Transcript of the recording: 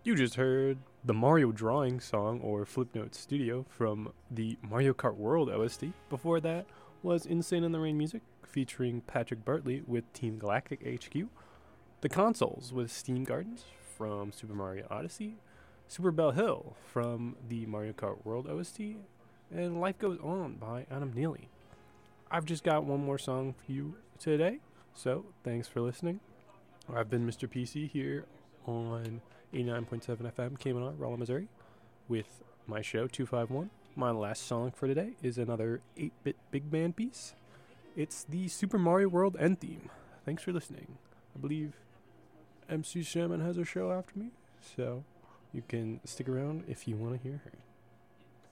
You just heard the Mario Drawing song or Flipnote Studio from the Mario Kart World OST. Before that was Insane in the Rain music featuring Patrick Bartley with Team Galactic HQ. The Consoles with Steam Gardens from Super Mario Odyssey. Super Bell Hill from the Mario Kart World OST. And Life Goes On by Adam Neely. I've just got one more song for you today, so thanks for listening. I've been Mr. PC here on 89.7 FM, Kmart, Rolla, Missouri, with my show 251. My last song for today is another 8-bit big band piece. It's the Super Mario World end theme. Thanks for listening. I believe MC Salmon has a show after me, so you can stick around if you want to hear her.